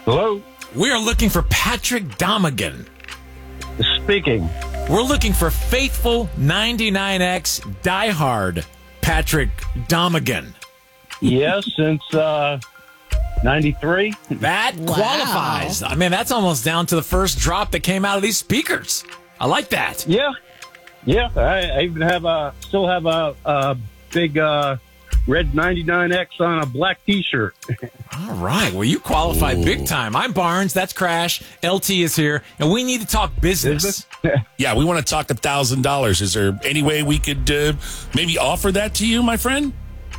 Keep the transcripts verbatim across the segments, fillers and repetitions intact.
Hello? We are looking for Patrick Domigan. Speaking. We're looking for faithful ninety-nine X diehard Patrick Domigan. Yes, since uh, ninety-three. That Wow. qualifies. I mean, that's almost down to the first drop that came out of these speakers. I like that. Yeah. Yeah, I, I even have a, still have a, a big uh, red ninety-nine X on a black T-shirt. All right. Well, you qualify Ooh. big time. I'm Barnes. That's Crash. L T is here. And we need to talk business. Yeah, we want to talk a thousand dollars. Is there any way we could uh, maybe offer that to you, my friend?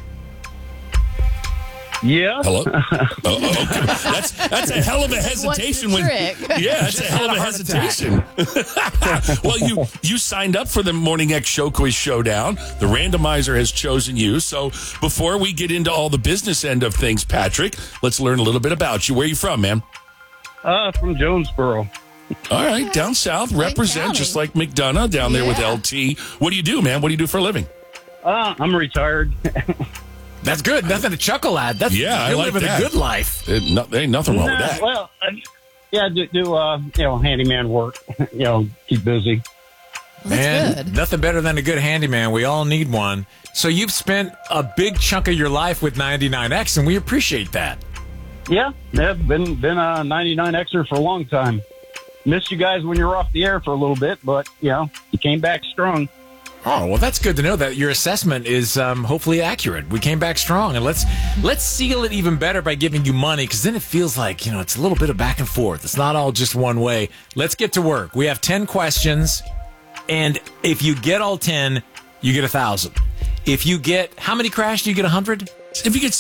Yeah. Hello. Oh, okay. That's that's a hell of a hesitation. What's the when trick? Yeah, that's a hell of a Heart attack. hesitation. Well, you you signed up for the Morning X Show Quiz Showdown. The randomizer has chosen you. So before we get into all the business end of things, Patrick, let's learn a little bit about you. Where are you from, man? Uh, from Jonesboro. All right, down south, Lake represent County. just like McDonough down there with Yeah. L T. What do you do, man? What do you do for a living? Uh, I'm retired. That's good. Nothing to chuckle at. That's, Yeah, I you're like living that. a good life. Uh, no, there ain't nothing wrong with Nah, that. well, I, yeah, do, do uh, you know, handyman work. You know, keep busy. Man, good. nothing better than a good handyman. We all need one. So you've spent a big chunk of your life with ninety-nine X, and we appreciate that. Yeah, yeah, been been a ninety-nine Xer for a long time. Missed you guys when you were off the air for a little bit, but you know, you came back strong. Oh, well, that's good to know that your assessment is um, hopefully accurate. We came back strong, and let's let's seal it even better by giving you money, because then it feels like, you know, it's a little bit of back and forth. It's not all just one way. Let's get to work. We have ten questions, and if you get all ten, you get a thousand. If you get, how many Crash do you get? A hundred? If you get